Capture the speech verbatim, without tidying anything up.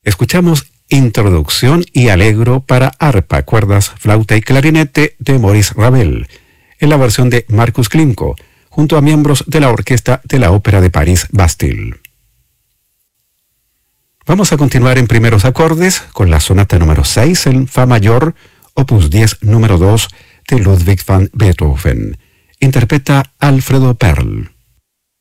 Escuchamos Introducción y Allegro para arpa, cuerdas, flauta y clarinete de Maurice Ravel, en la versión de Marcus Klimko, junto a miembros de la orquesta de la Ópera de París Bastille. Vamos a continuar en primeros acordes con la sonata número seis en Fa mayor, opus diez número dos de Ludwig van Beethoven. Interpreta Alfredo Perl.